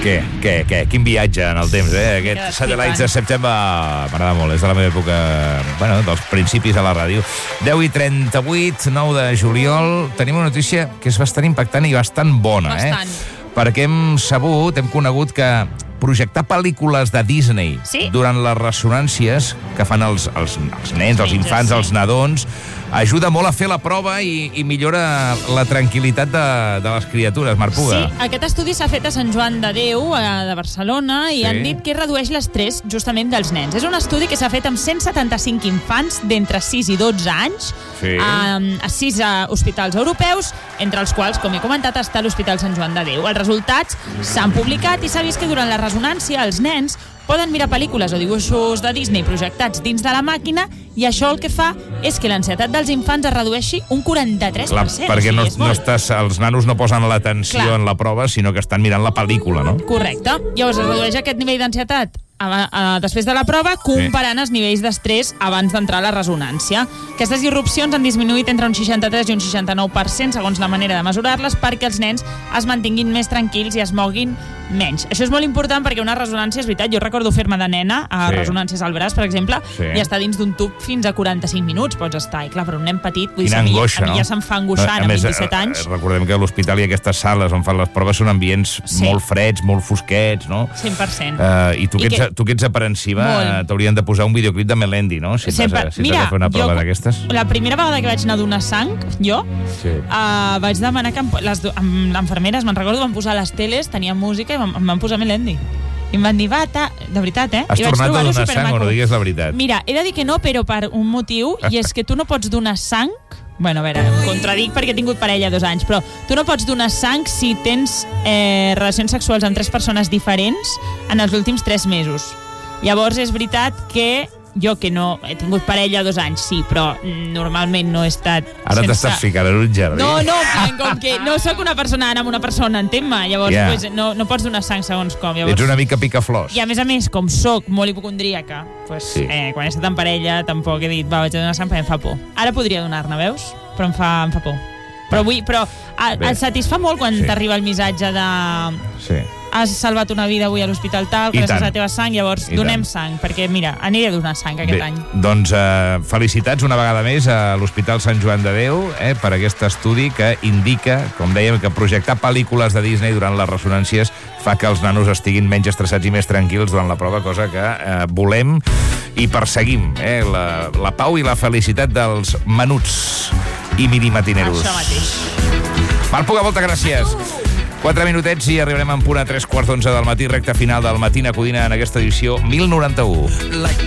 Què? Quin viatge en el temps, eh? Aquest Satellites de September m'agrada molt, és de la meva època, bueno, dels principis a la ràdio. 10:38, 9 de juliol, tenim una notícia que és bastant impactant i bastant bona, perquè hem conegut que projectar pel·lícules de Disney durant les ressonàncies que fan els nens, els infants, els nadons, ajuda molt a fer la prova i millora la tranquil·litat de les criatures. Marc Puga. Sí, aquest estudi s'ha fet a Sant Joan de Déu, de Barcelona, i han dit que redueix l'estrès justament dels nens. És un estudi que s'ha fet amb 175 infants d'entre 6 i 12 anys a 6 hospitals europeus, entre els quals, com he comentat, està l'Hospital Sant Joan de Déu. Els resultats s'han publicat i s'ha vist que durant la ressonància els nens poden mirar pel·lícules o dibuixos de Disney projectats dins de la màquina i això el que fa és que l'ansietat dels infants es redueixi un 43%. Clar, perquè els nanos no posen l'atenció en la prova, sinó que estan mirant la pel·lícula, no? Correcte. Llavors es redueix aquest nivell d'ansietat després de la prova, comparant els nivells d'estrès abans d'entrar a la ressonància. Aquestes disrupcions han disminuït entre un 63 i un 69%, segons la manera de mesurar-les, perquè els nens es mantinguin més tranquils i es moguin menys. Això és molt important perquè una ressonància, és veritat, jo recordo fer-me de nena a ressonàncies al braç, per exemple, i estar dins d'un tub fins a 45 minuts pots estar. I clar, per un nen petit, vull dir, a mi ja se'm fa angoixant, amb 27 anys. Recordem que a l'hospital i aquestes sales on fan les proves són ambients molt freds, molt fosquets, no? 100%. I tu que ets aprensiva, t'haurien de posar un videoclip de Melendi, no? Si t'has de fer una prova d'aquestes. La primera vegada que vaig anar a donar sang, jo, vaig demanar que l'enfermera, me'n recordo, van posar les teles, tenia música i em van posar Melendi. I em van dir, de veritat, Has tornat a donar sang o no digues la veritat? Mira, he de dir que no, però per un motiu, i és que tu no pots donar sang. Bueno, a veure, em contradic perquè he tingut parella 2 anys, però tu no pots donar sang si tens relacions sexuals amb 3 persones diferents en els últims 3 mesos. Llavors, és veritat que jo, que no he tingut parella 2 anys, sí, però normalment no he estat... Ara t'estàs ficant en un jardí. No, com que no sóc una persona amb una persona, entén-me? Llavors, no pots donar sang segons com. Ets una mica picaflors. I a més, com sóc molt hipocondríaca, quan he estat en parella tampoc he dit, vaig a donar sang perquè em fa por. Ara podria donar-ne, veus? Però em fa por. Però et satisfà molt quan t'arriba el missatge de... Has salvat una vida avui a l'hospital tal, gràcies a la teva sang, llavors donem sang, perquè mira, aniré a donar sang aquest any. Doncs felicitats una vegada més a l'Hospital Sant Joan de Déu per aquest estudi que indica, com dèiem, que projectar pel·lícules de Disney durant les ressonàncies fa que els nanos estiguin menys estressats i més tranquils durant la prova, cosa que volem i perseguim, la pau i la felicitat dels menuts i minimatineros. Això mateix. Marc Puga, moltes gràcies. 4 minutets i arribarem en punt a 3:15 del matí, recta final del Matina Codina en aquesta edició 1091.